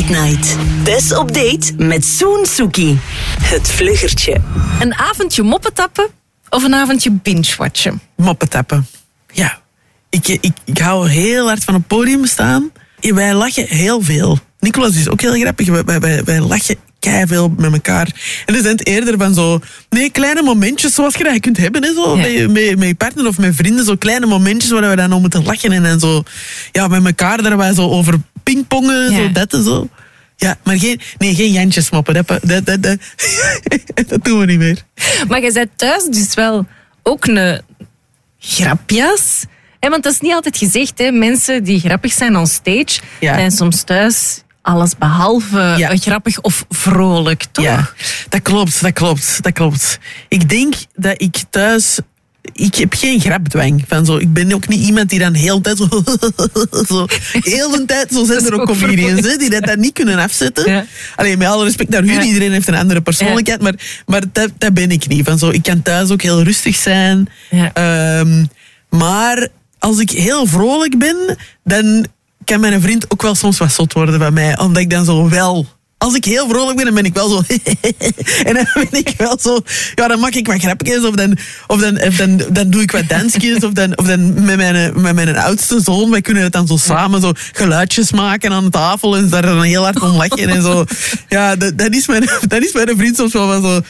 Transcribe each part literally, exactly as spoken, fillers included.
Night. Tess op date met Soen Suki. Het vluggertje. Een avondje moppen tappen of een avondje binge-watchen? Moppen tappen. Ja. Ik, ik, ik hou heel hard van het podium staan. Wij lachen heel veel. Nicolas is ook heel grappig. Wij, wij, wij lachen keiveel met elkaar. En er zijn het eerder van zo... Nee, kleine momentjes zoals je dat kunt hebben. Hè, zo, ja. met, met, met je partner of met vrienden. Zo kleine momentjes waar we dan om moeten lachen. En dan zo... Ja, met elkaar daar wij zo over pingpongen. Ja. Zo dat en zo. Ja, maar geen, nee, geen Jantjes moppen. Dat, dat, dat, dat, dat doen we niet meer. Maar je bent thuis dus wel ook een grapjas. En want dat is niet altijd gezegd. Hè. Mensen die grappig zijn on stage... Ja. zijn soms thuis... alles behalve ja. grappig of vrolijk, toch? Ja, dat klopt, dat klopt, dat klopt. Ik denk dat ik thuis... Ik heb geen grapdwang. Van zo. Ik ben ook niet iemand die dan heel de tijd zo... zo heel de tijd... Zo zijn er ook comedians hè, die dat, dat niet kunnen afzetten. Ja. Alleen met alle respect naar u, ja. iedereen heeft een andere persoonlijkheid. Ja. Maar, maar dat, dat ben ik niet. Van zo. Ik kan thuis ook heel rustig zijn. Ja. Um, maar als ik heel vrolijk ben, dan... kan mijn vriend ook wel soms wat zot worden bij mij. Omdat ik dan zo wel... Als ik heel vrolijk ben, dan ben ik wel zo... en dan ben ik wel zo... Ja, dan maak ik wat grapjes. Of dan, of dan, of dan, dan doe ik wat dansjes. Of dan, of dan met, mijn, met mijn oudste zoon. Wij kunnen het dan zo samen zo geluidjes maken aan de tafel. En daar dan heel hard om lachen. En zo. Ja, dat, dat, is mijn, dat is mijn vriend soms wel van zo...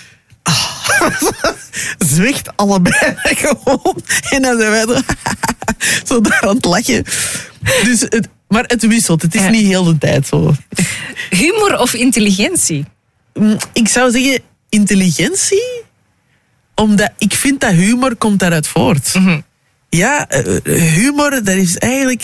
Zwicht allebei gewoon. En dan zijn wij zo... zo daar aan het lachen. Dus het, maar het wisselt. Het is ja. niet heel de tijd zo. Humor of intelligentie? Ik zou zeggen intelligentie. Omdat ik vind dat humor komt daaruit voort. Mm-hmm. Ja, humor, dat is eigenlijk...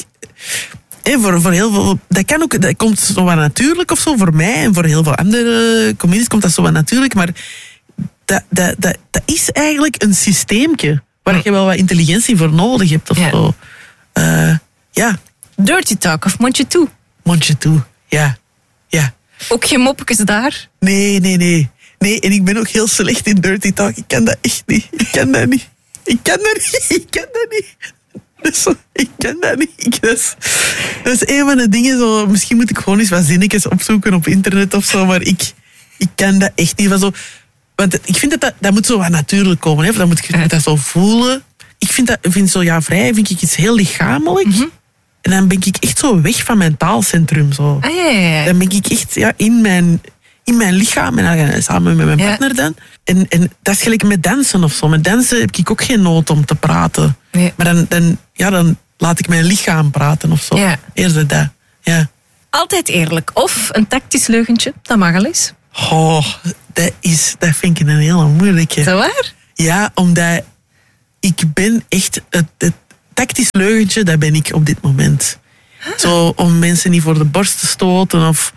En voor, voor heel veel... Dat, kan ook, dat komt zo wat natuurlijk of zo voor mij. En voor heel veel andere comedies komt dat zo wat natuurlijk. Maar dat, dat, dat, dat is eigenlijk een systeemje. Waar mm. je wel wat intelligentie voor nodig hebt of ja. zo. Uh, ja. Dirty talk of mondje toe? Mondje toe, ja. ja. Ook geen moppetjes daar? Nee, nee, nee. Nee, en ik ben ook heel slecht in dirty talk. Ik kan dat echt niet. Ik kan dat niet. Ik kan dat niet. Ik kan dat niet. Dat is zo, ik kan dat niet. Ik, dat, is, dat is een van de dingen zo... Misschien moet ik gewoon eens wat zinnetjes opzoeken op internet of zo, maar ik, ik kan dat echt niet. Van zo, want ik vind dat, dat dat moet zo wat natuurlijk komen. Hè? Dan moet ik uh. dat zo voelen. Ik vind dat vind zo, ja, vrij vind ik iets heel lichamelijk. Mm-hmm. En dan ben ik echt zo weg van mijn taalcentrum. Zo. Ah, ja, ja, ja. Dan ben ik echt ja, in, mijn, in mijn lichaam. En dan samen met mijn partner dan. En, en dat is gelijk met dansen of zo. Met dansen heb ik ook geen nood om te praten. Nee. Maar dan, dan, ja, dan laat ik mijn lichaam praten of zo. Ja. Eerder dat. Ja. Altijd eerlijk. Of een tactisch leugentje. Dat mag al eens. Oh, dat, is, dat vind ik een hele moeilijke. Is dat waar? Ja, omdat ik ben echt... Het, het tactisch leugentje, dat ben ik op dit moment. Huh? Zo om mensen niet voor de borst te stoten of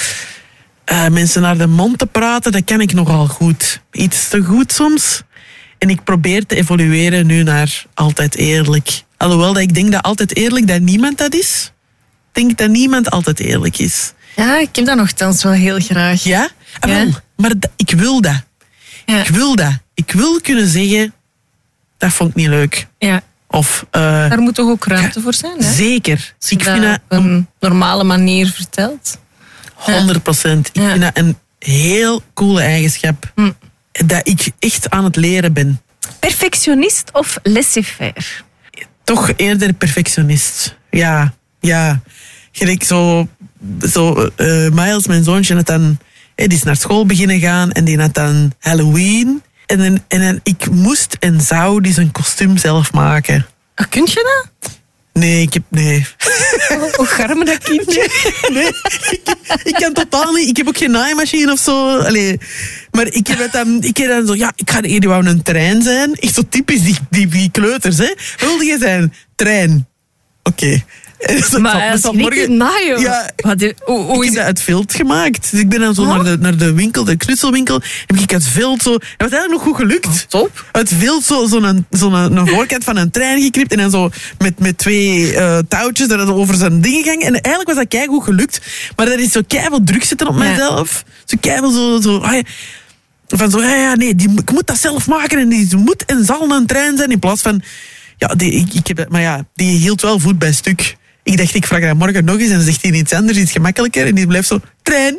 uh, mensen naar de mond te praten, dat kan ik nogal goed. Iets te goed soms. En ik probeer te evolueren nu naar altijd eerlijk. Alhoewel dat ik denk dat altijd eerlijk, dat niemand dat is. Ik denk dat niemand altijd eerlijk is. Ja, ik heb dat nogthans wel heel graag. Ja? Ah, ja. Wel, maar d- ik wil dat. Ja. Ik wil dat. Ik wil kunnen zeggen, dat vond ik niet leuk. Ja. Of, uh, Daar moet toch ook ruimte ja, voor zijn? Hè? Zeker. Als je ik dat vind dat op een normale manier vertelt. honderd procent. Ik ja. vind dat een heel coole eigenschap. Hm. Dat ik echt aan het leren ben. Perfectionist of laissez-faire? Toch eerder perfectionist. Ja, ja. Gelijk zo... zo uh, Miles, mijn zoontje, had dan, hey, die is naar school beginnen gaan en die had dan Halloween... En, en, en ik moest en zou die zijn kostuum zelf maken. Oh, kun je dat? Nee, ik heb... Nee. Oh, oh garme dat kindje. Nee, nee ik, ik kan totaal niet... Ik heb ook geen naaimachine of zo. Allee, maar ik heb het dan... Ik heb dan zo... Ja, ik ga eerder wou een trein zijn. Echt zo typisch die, die, die kleuters, hè. Wilde je zijn? Trein. Oké. Okay. Maar dat is niet naaien. Ja, de, oh, oh, ik heb dat uit vilt gemaakt. Dus ik ben dan zo oh? naar, de, naar de winkel, de knutselwinkel. Heb ik uit vilt zo... Dat was eigenlijk nog goed gelukt. Oh, top. Uit vilt zo, zo een, zo een, een voorkant van een trein geknipt. En dan zo met, met twee uh, touwtjes dat over zijn dingen ging. En eigenlijk was dat keigoed gelukt. Maar dat is zo keiveel druk zitten op mijzelf. Ja. Zo keiveel zo... zo ah, ja. Van zo, ja, ja, nee, die, ik moet dat zelf maken. En die moet en zal een trein zijn. In plaats van... Ja, die, ik, ik heb dat, maar ja, die hield wel voet bij stuk. Ik dacht, ik vraag dat morgen nog eens en dan zegt hij iets anders, iets gemakkelijker. En die blijft zo, trein.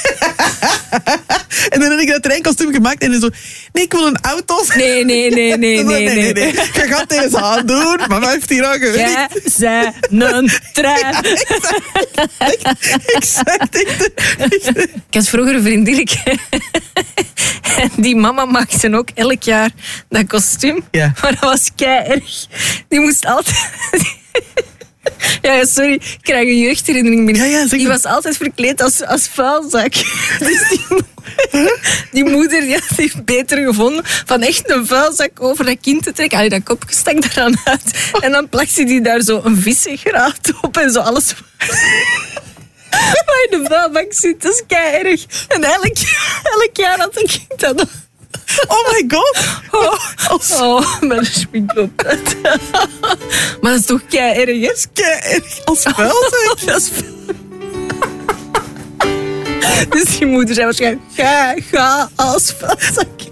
En dan heb ik dat treinkostuum gemaakt en dan zo, nee, ik wil een auto. Nee, nee, nee, nee, nee, nee. nee. Je gaat deze aandoen, mama heeft hier al gewerkt. Jij zei een trein. Ja, exact. Exact. Echt. Ik had vroeger een vriendinnetje. En die mama maakte ook elk jaar dat kostuum. Ja. Maar dat was kei erg. Die moest altijd... Ja, sorry, ik krijg een jeugdherinnering binnen. Ja, ja, zeg die maar. was altijd verkleed als, als vuilzak. Dus die, mo- die moeder die had zich beter gevonden van echt een vuilzak over dat kind te trekken. Allee, dat kopje stak eraan uit. En dan plakte die daar zo een vissengraat op en zo alles... Waar in de vuilbak zit, dat is kei erg. En elk, elk jaar had ik dat... Oh my god. Oh, oh maar de schmink loopt uit. Maar dat is toch kei erg, hè? Kei erg als vuilzak. Dat is... Dus die moeder zei waarschijnlijk, ga, ga als vuilzak.